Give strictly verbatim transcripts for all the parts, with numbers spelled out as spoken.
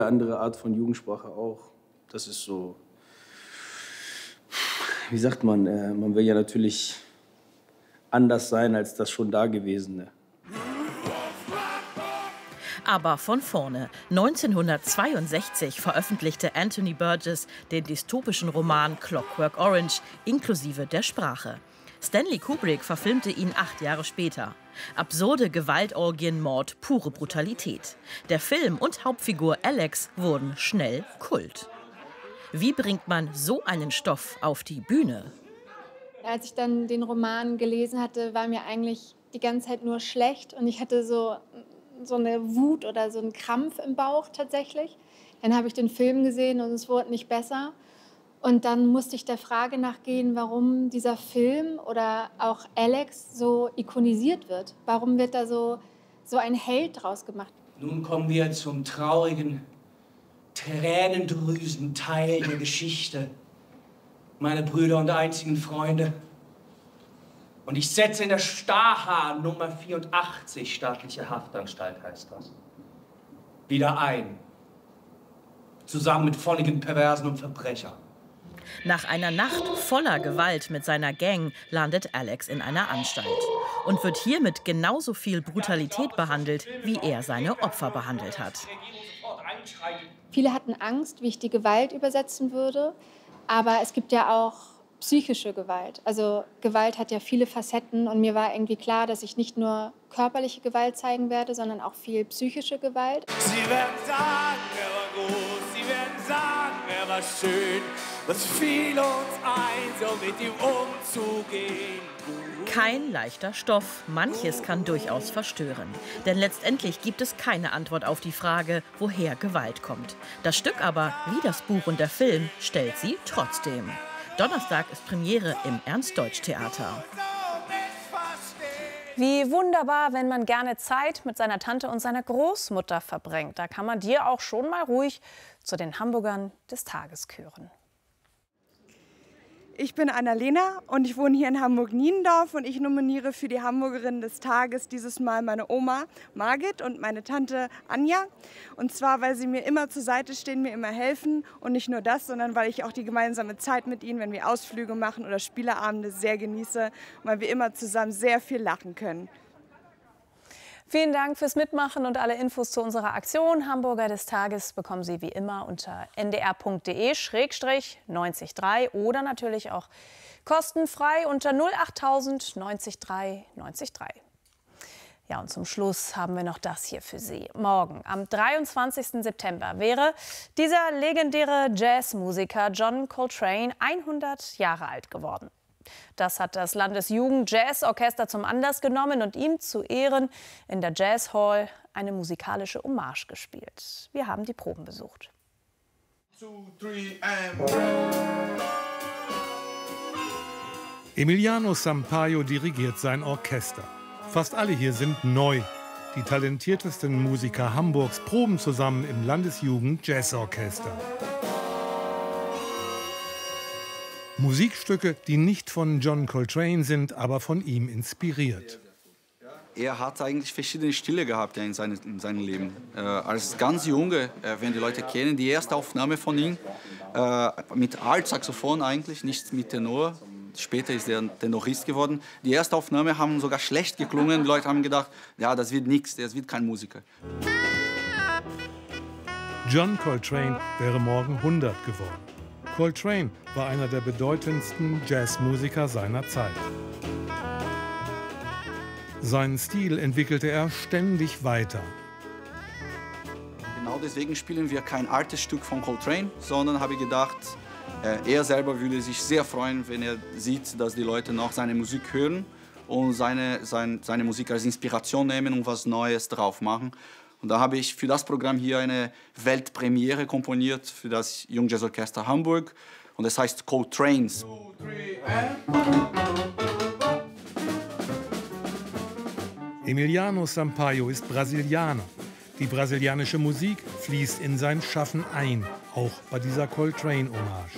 Andere Art von Jugendsprache auch. Das ist so, wie sagt man, äh, man will ja natürlich anders sein als das schon Dagewesene. Aber von vorne. neunzehnhundertzweiundsechzig veröffentlichte Anthony Burgess den dystopischen Roman Clockwork Orange inklusive der Sprache. Stanley Kubrick verfilmte ihn acht Jahre später. Absurde Gewaltorgien, Mord, pure Brutalität. Der Film und Hauptfigur Alex wurden schnell Kult. Wie bringt man so einen Stoff auf die Bühne? Als ich dann den Roman gelesen hatte, war mir eigentlich die ganze Zeit nur schlecht. Und ich hatte so, so eine Wut oder so einen Krampf im Bauch tatsächlich. Dann habe ich den Film gesehen und es wurde nicht besser. Und dann musste ich der Frage nachgehen, warum dieser Film oder auch Alex so ikonisiert wird. Warum wird da so, so ein Held draus gemacht? Nun kommen wir zum traurigen, tränendrüsenden Teil der Geschichte. Meine Brüder und einzigen Freunde. Und ich setze in der Staha Nummer vierundachtzig, staatliche Haftanstalt heißt das, wieder ein. Zusammen mit volligen Perversen und Verbrechern. Nach einer Nacht voller Gewalt mit seiner Gang landet Alex in einer Anstalt und wird hier mit genauso viel Brutalität behandelt, wie er seine Opfer behandelt hat. Viele hatten Angst, wie ich die Gewalt übersetzen würde, aber es gibt ja auch psychische Gewalt. Also Gewalt hat ja viele Facetten und mir war irgendwie klar, dass ich nicht nur körperliche Gewalt zeigen werde, sondern auch viel psychische Gewalt. Sie werden sagen, er war groß, sie werden sagen, er war schön. Was fiel uns ein, so mit ihm umzugehen? Kein leichter Stoff. Manches kann durchaus verstören. Denn letztendlich gibt es keine Antwort auf die Frage, woher Gewalt kommt. Das Stück aber, wie das Buch und der Film, stellt sie trotzdem. Donnerstag ist Premiere im Ernst-Deutsch-Theater. Wie wunderbar, wenn man gerne Zeit mit seiner Tante und seiner Großmutter verbringt. Da kann man dir auch schon mal ruhig zu den Hamburgern des Tages küren. Ich bin Annalena und ich wohne hier in Hamburg-Niendorf und ich nominiere für die Hamburgerin des Tages dieses Mal meine Oma Margit und meine Tante Anja. Und zwar, weil sie mir immer zur Seite stehen, mir immer helfen und nicht nur das, sondern weil ich auch die gemeinsame Zeit mit ihnen, wenn wir Ausflüge machen oder Spieleabende, sehr genieße und weil wir immer zusammen sehr viel lachen können. Vielen Dank fürs Mitmachen und alle Infos zu unserer Aktion Hamburger des Tages bekommen Sie wie immer unter n d r punkt d e schrägstrich neunzig drei oder natürlich auch kostenfrei unter null achttausend neunzig drei neunzig drei. Ja, und zum Schluss haben wir noch das hier für Sie. Morgen, am dreiundzwanzigsten September, wäre dieser legendäre Jazzmusiker John Coltrane hundert Jahre alt geworden. Das hat das Landesjugend-Jazz-Orchester zum Anlass genommen und ihm zu Ehren in der Jazz Hall eine musikalische Hommage gespielt. Wir haben die Proben besucht. Two, three, and... Emiliano Sampaio dirigiert sein Orchester. Fast alle hier sind neu. Die talentiertesten Musiker Hamburgs proben zusammen im Landesjugend-Jazz-Orchester. Musikstücke, die nicht von John Coltrane sind, aber von ihm inspiriert. Er hat eigentlich verschiedene Stile gehabt in, seine, in seinem Leben. Äh, als ganz Junge, äh, wenn die Leute kennen, die erste Aufnahme von ihm äh, mit Altsaxophon eigentlich, nicht mit Tenor. Später ist er Tenorist geworden. Die erste Aufnahme haben sogar schlecht geklungen. Die Leute haben gedacht, ja, das wird nichts, das wird kein Musiker. John Coltrane wäre morgen hundert geworden. Coltrane war einer der bedeutendsten Jazzmusiker seiner Zeit. Seinen Stil entwickelte er ständig weiter. Genau deswegen spielen wir kein altes Stück von Coltrane, sondern habe ich gedacht, er selber würde sich sehr freuen, wenn er sieht, dass die Leute noch seine Musik hören und seine, seine, seine Musik als Inspiration nehmen und was Neues drauf machen. Und da habe ich für das Programm hier eine Weltpremiere komponiert für das Jungjazzorchester Hamburg. Und das heißt Coltranes. Emiliano Sampaio ist Brasilianer. Die brasilianische Musik fließt in sein Schaffen ein, auch bei dieser Coltrane-Hommage.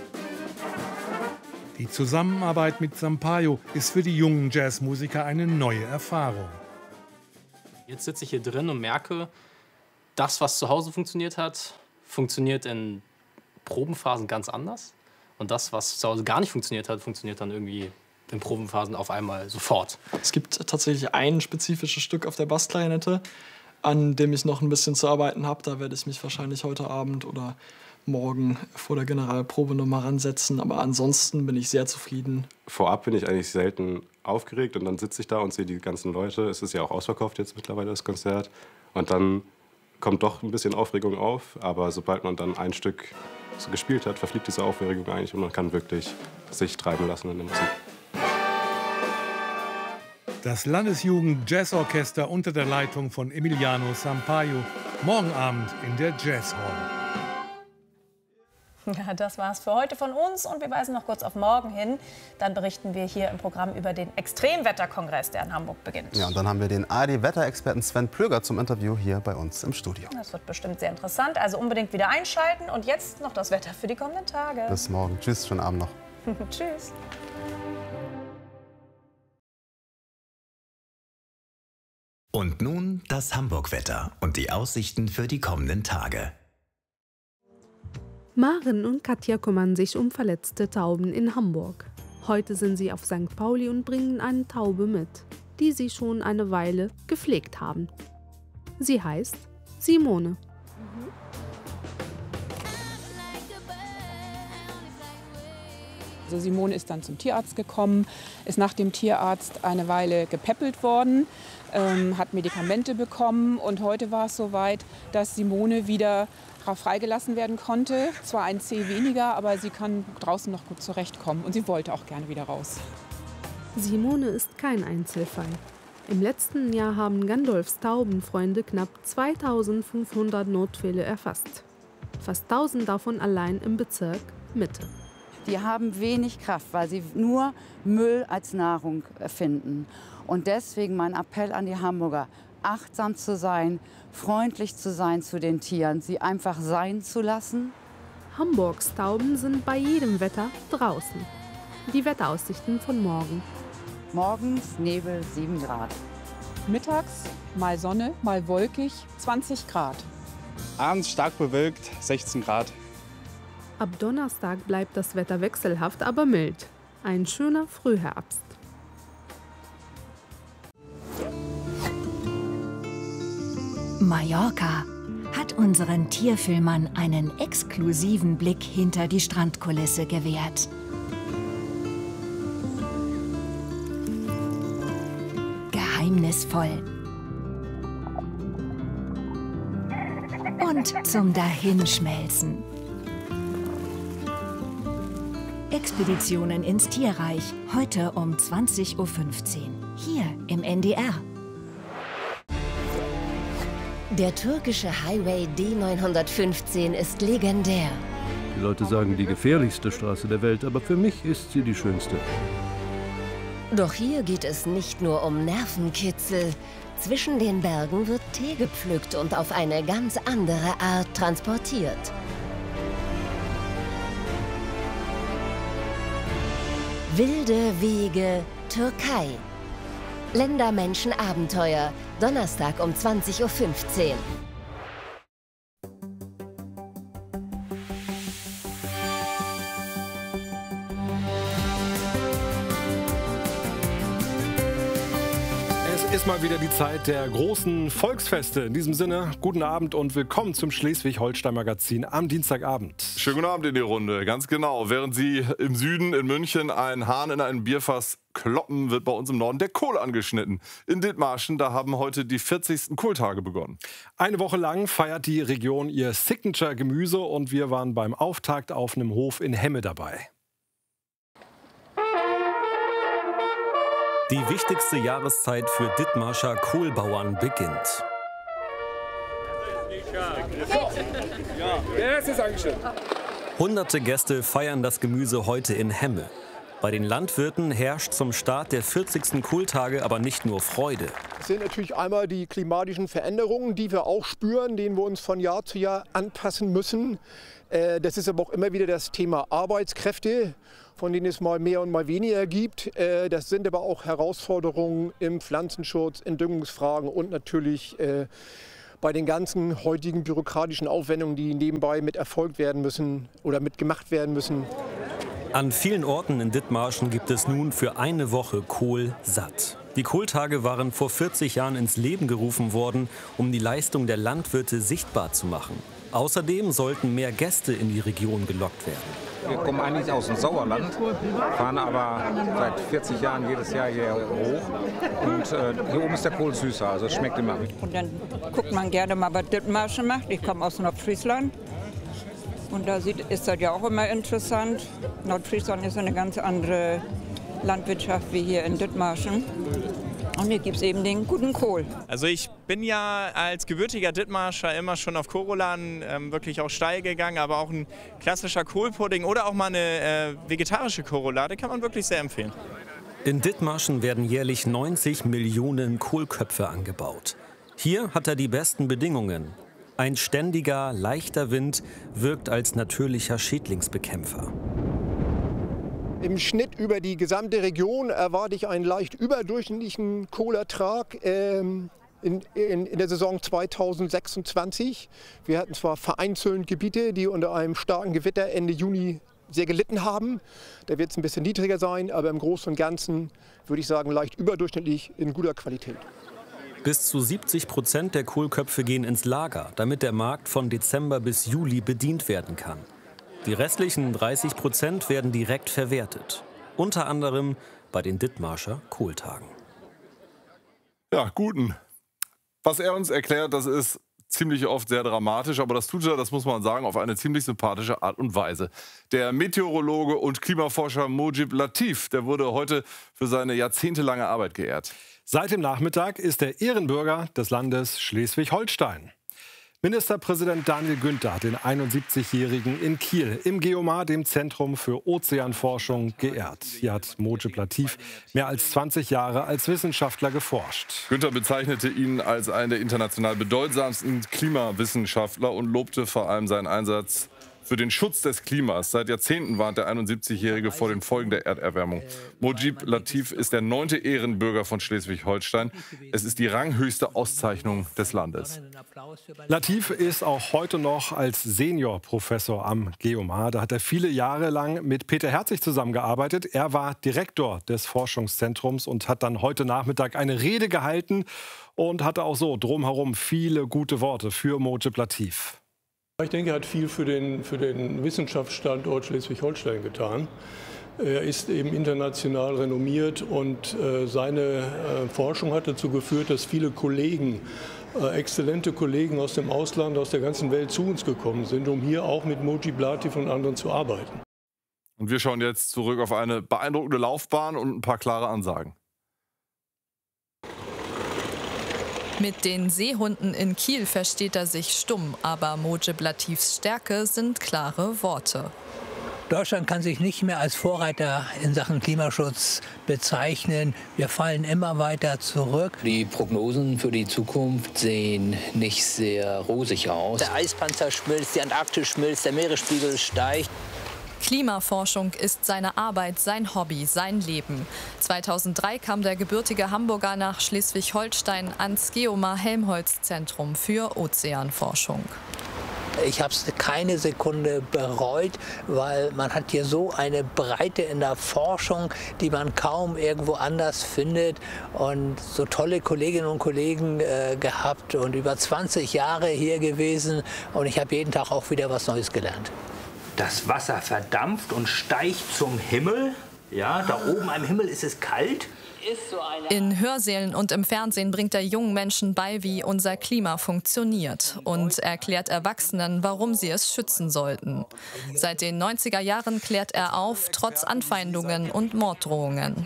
Die Zusammenarbeit mit Sampaio ist für die jungen Jazzmusiker eine neue Erfahrung. Jetzt sitze ich hier drin und merke, das, was zu Hause funktioniert hat, funktioniert in Probenphasen ganz anders. Und das, was zu Hause gar nicht funktioniert hat, funktioniert dann irgendwie in Probenphasen auf einmal sofort. Es gibt tatsächlich ein spezifisches Stück auf der Bassklarinette, an dem ich noch ein bisschen zu arbeiten habe. Da werde ich mich wahrscheinlich heute Abend oder morgen vor der Generalprobe noch mal ransetzen. Aber ansonsten bin ich sehr zufrieden. Vorab bin ich eigentlich selten aufgeregt und dann sitze ich da und sehe die ganzen Leute. Es ist ja auch ausverkauft jetzt mittlerweile, das Konzert. Und dann kommt doch ein bisschen Aufregung auf. Aber sobald man dann ein Stück so gespielt hat, verfliegt diese Aufregung eigentlich und man kann wirklich sich treiben lassen in der Musik. Das Landesjugend-Jazzorchester unter der Leitung von Emiliano Sampaio. Morgen Abend in der Jazz Hall. Ja, das war's für heute von uns und wir weisen noch kurz auf morgen hin. Dann berichten wir hier im Programm über den Extremwetterkongress, der in Hamburg beginnt. Ja, und dann haben wir den A R D-Wetterexperten Sven Plöger zum Interview hier bei uns im Studio. Das wird bestimmt sehr interessant, also unbedingt wieder einschalten. Und jetzt noch das Wetter für die kommenden Tage. Bis morgen. Tschüss, schönen Abend noch. Tschüss. Und nun das Hamburg-Wetter und die Aussichten für die kommenden Tage. Maren und Katja kümmern sich um verletzte Tauben in Hamburg. Heute sind sie auf Sankt Pauli und bringen eine Taube mit, die sie schon eine Weile gepflegt haben. Sie heißt Simone. Also Simone ist dann zum Tierarzt gekommen, ist nach dem Tierarzt eine Weile gepäppelt worden, ähm, hat Medikamente bekommen und heute war es soweit, dass Simone wieder freigelassen werden konnte. Zwar ein Zeh weniger, aber sie kann draußen noch gut zurechtkommen und sie wollte auch gerne wieder raus. Simone ist kein Einzelfall. Im letzten Jahr haben Gandolfs Taubenfreunde knapp zweitausendfünfhundert Notfälle erfasst. Fast tausend davon allein im Bezirk Mitte. Die haben wenig Kraft, weil sie nur Müll als Nahrung finden. Und deswegen mein Appell an die Hamburger, achtsam zu sein, freundlich zu sein zu den Tieren, sie einfach sein zu lassen. Hamburgs Tauben sind bei jedem Wetter draußen. Die Wetteraussichten von morgen. Morgens Nebel sieben Grad. Mittags mal Sonne, mal wolkig, zwanzig Grad. Abends stark bewölkt, sechzehn Grad. Ab Donnerstag bleibt das Wetter wechselhaft, aber mild. Ein schöner Frühherbst. Mallorca hat unseren Tierfilmern einen exklusiven Blick hinter die Strandkulisse gewährt. Geheimnisvoll und zum Dahinschmelzen. Expeditionen ins Tierreich, heute um zwanzig Uhr fünfzehn, hier im N D R. Der türkische Highway D neunhundertfünfzehn ist legendär. Die Leute sagen, die gefährlichste Straße der Welt, aber für mich ist sie die schönste. Doch hier geht es nicht nur um Nervenkitzel. Zwischen den Bergen wird Tee gepflückt und auf eine ganz andere Art transportiert. Wilde Wege, Türkei. Ländermenschen-Abenteuer, Donnerstag um zwanzig Uhr fünfzehn. Es ist mal wieder die Zeit der großen Volksfeste. In diesem Sinne, guten Abend und willkommen zum Schleswig-Holstein-Magazin am Dienstagabend. Schönen guten Abend in die Runde, ganz genau. Während Sie im Süden in München einen Hahn in ein Bierfass kloppen, wird bei uns im Norden der Kohl angeschnitten. In Dithmarschen, da haben heute die vierzigsten Kohltage begonnen. Eine Woche lang feiert die Region ihr Signature-Gemüse und wir waren beim Auftakt auf einem Hof in Hemme dabei. Die wichtigste Jahreszeit für Dithmarscher Kohlbauern beginnt. Der Rest ist angeschnitten. Hunderte Gäste feiern das Gemüse heute in Hemme. Bei den Landwirten herrscht zum Start der vierzigsten Kohltage aber nicht nur Freude. Es sind natürlich einmal die klimatischen Veränderungen, die wir auch spüren, denen wir uns von Jahr zu Jahr anpassen müssen. Das ist aber auch immer wieder das Thema Arbeitskräfte, von denen es mal mehr und mal weniger gibt. Das sind aber auch Herausforderungen im Pflanzenschutz, in Düngungsfragen und natürlich bei den ganzen heutigen bürokratischen Aufwendungen, die nebenbei mit erfolgt werden müssen oder mit gemacht werden müssen. An vielen Orten in Dithmarschen gibt es nun für eine Woche Kohl satt. Die Kohltage waren vor vierzig Jahren ins Leben gerufen worden, um die Leistung der Landwirte sichtbar zu machen. Außerdem sollten mehr Gäste in die Region gelockt werden. Wir kommen eigentlich aus dem Sauerland, fahren aber seit vierzig Jahren jedes Jahr hier hoch. Und äh, hier oben ist der Kohl süßer, also es schmeckt immer. Und dann guckt man gerne mal, was Dithmarschen macht. Ich komme aus Nordfriesland. Und da sieht, ist das ja auch immer interessant. Nordfriesland ist eine ganz andere Landwirtschaft wie hier in Dithmarschen. Und hier gibt es eben den guten Kohl. Also ich bin ja als gebürtiger Dithmarscher immer schon auf Kohlrouladen ähm, wirklich auch steil gegangen, aber auch ein klassischer Kohlpudding oder auch mal eine äh, vegetarische Kohlroulade kann man wirklich sehr empfehlen. In Dithmarschen werden jährlich neunzig Millionen Kohlköpfe angebaut. Hier hat er die besten Bedingungen. Ein ständiger, leichter Wind wirkt als natürlicher Schädlingsbekämpfer. Im Schnitt über die gesamte Region erwarte ich einen leicht überdurchschnittlichen Kohlertrag ähm, in, in, in der Saison zweitausendsechsundzwanzig. Wir hatten zwar vereinzelt Gebiete, die unter einem starken Gewitter Ende Juni sehr gelitten haben. Da wird es ein bisschen niedriger sein, aber im Großen und Ganzen würde ich sagen, leicht überdurchschnittlich in guter Qualität. Bis zu siebzig Prozent der Kohlköpfe gehen ins Lager, damit der Markt von Dezember bis Juli bedient werden kann. Die restlichen dreißig Prozent werden direkt verwertet. Unter anderem bei den Dithmarscher Kohltagen. Ja, guten. Was er uns erklärt, das ist ziemlich oft sehr dramatisch, aber das tut er, das muss man sagen, auf eine ziemlich sympathische Art und Weise. Der Meteorologe und Klimaforscher Mojib Latif, der wurde heute für seine jahrzehntelange Arbeit geehrt. Seit dem Nachmittag ist er Ehrenbürger des Landes Schleswig-Holstein. Ministerpräsident Daniel Günther hat den einundsiebzigjährigen in Kiel im GEOMAR, dem Zentrum für Ozeanforschung, geehrt. Hier hat Mojib Latif mehr als zwanzig Jahre als Wissenschaftler geforscht. Günther bezeichnete ihn als einen der international bedeutsamsten Klimawissenschaftler und lobte vor allem seinen Einsatz für den Schutz des Klimas. Seit Jahrzehnten warnt der einundsiebzigjährige vor den Folgen der Erderwärmung. Mojib Latif ist der neunte Ehrenbürger von Schleswig-Holstein. Es ist die ranghöchste Auszeichnung des Landes. Latif ist auch heute noch als Seniorprofessor am GEOMAR. Da hat er viele Jahre lang mit Peter Herzig zusammengearbeitet. Er war Direktor des Forschungszentrums und hat dann heute Nachmittag eine Rede gehalten und hatte auch so drumherum viele gute Worte für Mojib Latif. Ich denke, er hat viel für den, für den Wissenschaftsstandort Schleswig-Holstein getan. Er ist eben international renommiert und äh, seine äh, Forschung hat dazu geführt, dass viele Kollegen, äh, exzellente Kollegen aus dem Ausland, aus der ganzen Welt zu uns gekommen sind, um hier auch mit Mojib Latif und anderen zu arbeiten. Und wir schauen jetzt zurück auf eine beeindruckende Laufbahn und ein paar klare Ansagen. Mit den Seehunden in Kiel versteht er sich stumm, aber Mojib Latifs Stärke sind klare Worte. Deutschland kann sich nicht mehr als Vorreiter in Sachen Klimaschutz bezeichnen. Wir fallen immer weiter zurück. Die Prognosen für die Zukunft sehen nicht sehr rosig aus. Der Eispanzer schmilzt, die Antarktis schmilzt, der Meeresspiegel steigt. Klimaforschung ist seine Arbeit, sein Hobby, sein Leben. zweitausenddrei kam der gebürtige Hamburger nach Schleswig-Holstein ans GEOMAR-Helmholtz-Zentrum für Ozeanforschung. Ich habe es keine Sekunde bereut, weil man hat hier so eine Breite in der Forschung, die man kaum irgendwo anders findet. Und so tolle Kolleginnen und Kollegen äh, gehabt und über zwanzig Jahre hier gewesen. Und ich habe jeden Tag auch wieder was Neues gelernt. Das Wasser verdampft und steigt zum Himmel. Ja, da oben am Himmel ist es kalt. In Hörsälen und im Fernsehen bringt er jungen Menschen bei, wie unser Klima funktioniert und erklärt Erwachsenen, warum sie es schützen sollten. Seit den neunziger Jahren klärt er auf, trotz Anfeindungen und Morddrohungen.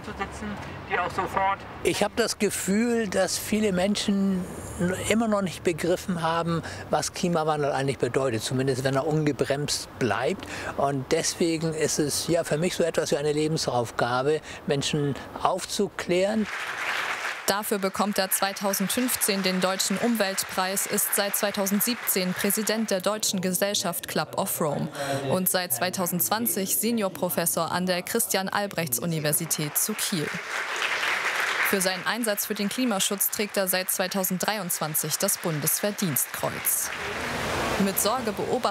Ich habe das Gefühl, dass viele Menschen immer noch nicht begriffen haben, was Klimawandel eigentlich bedeutet, zumindest wenn er ungebremst bleibt. Und deswegen ist es ja für mich so etwas wie eine Lebensaufgabe, Menschen aufzuklären. Dafür bekommt er zweitausendfünfzehn den Deutschen Umweltpreis, ist seit zweitausendsiebzehn Präsident der Deutschen Gesellschaft Club of Rome und seit zweitausendzwanzig Seniorprofessor an der Christian-Albrechts-Universität zu Kiel. Für seinen Einsatz für den Klimaschutz trägt er seit zweitausenddreiundzwanzig das Bundesverdienstkreuz. Mit Sorge beobachtet